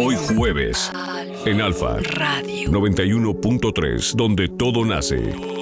Hoy jueves, en Alfa Radio 91.3, donde todo nace.